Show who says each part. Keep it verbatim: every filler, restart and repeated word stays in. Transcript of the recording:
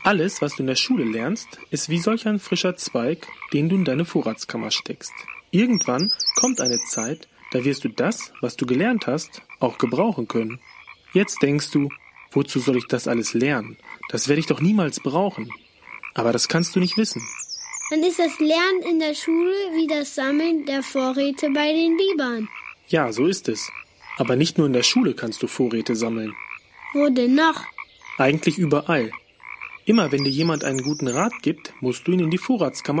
Speaker 1: Alles, was du in der Schule lernst, ist wie solch ein frischer Zweig, den du in deine Vorratskammer steckst. Irgendwann kommt eine Zeit, da wirst du das, was du gelernt hast, auch gebrauchen können. Jetzt denkst du, wozu soll ich das alles lernen? Das werde ich doch niemals brauchen. Aber das kannst du nicht wissen.
Speaker 2: Dann ist das Lernen in der Schule wie das Sammeln der Vorräte bei den Bibern.
Speaker 1: Ja, so ist es. Aber nicht nur in der Schule kannst du Vorräte sammeln.
Speaker 2: Wo denn noch?
Speaker 1: Eigentlich überall. Immer wenn dir jemand einen guten Rat gibt, musst du ihn in die Vorratskammer